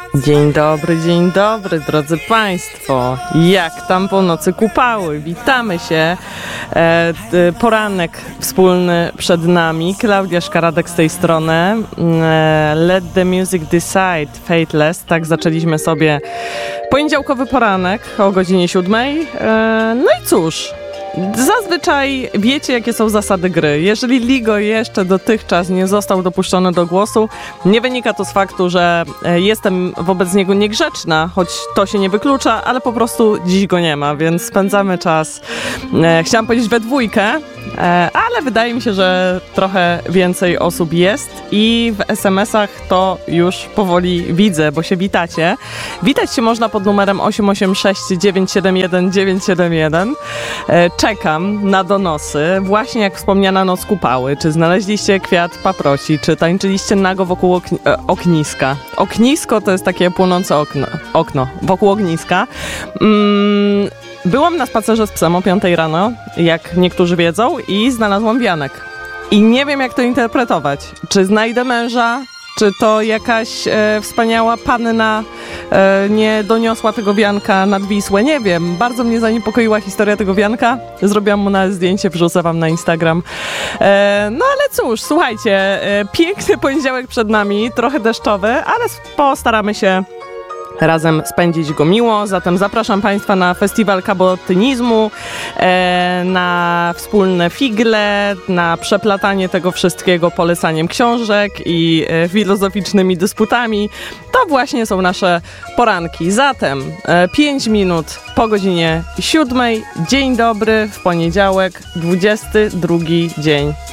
Dzień dobry, drodzy Państwo. Jak tam po nocy kupały? Witamy się. Poranek wspólny przed nami. Klaudia Szkaradek z tej strony. Let the music decide, Fateless. Tak zaczęliśmy sobie poniedziałkowy poranek o godzinie 7. No i cóż, zazwyczaj wiecie, jakie są zasady gry. Jeżeli Ligo jeszcze dotychczas nie został dopuszczony do głosu, nie wynika to z faktu, że jestem wobec niego niegrzeczna, choć to się nie wyklucza, ale po prostu dziś go nie ma, więc spędzamy czas, chciałam powiedzieć we dwójkę, ale wydaje mi się, że trochę więcej osób jest i w SMS-ach to już powoli widzę, bo się witacie. Witać się można pod numerem 886 971 971. Czekam na donosy, właśnie jak wspomniana noc kupały. Czy znaleźliście kwiat paproci, czy tańczyliście nago wokół ogniska? Ognisko to jest takie płonące okno wokół ogniska. Byłam na spacerze z psem o 5 rano, jak niektórzy wiedzą, i znalazłam wianek. I nie wiem, jak to interpretować. Czy znajdę męża, czy to jakaś wspaniała panna nie doniosła tego wianka nad Wisłę? Nie wiem. Bardzo mnie zaniepokoiła historia tego wianka. Zrobiłam mu nawet zdjęcie, wrzucę wam na Instagram. No ale cóż, słuchajcie, piękny poniedziałek przed nami, trochę deszczowy, ale postaramy się razem spędzić go miło. Zatem zapraszam Państwa na festiwal kabotynizmu, na wspólne figle, na przeplatanie tego wszystkiego polecaniem książek i filozoficznymi dysputami. To właśnie są nasze poranki. Zatem 5 minut po godzinie 7. Dzień dobry w poniedziałek, 22 dzień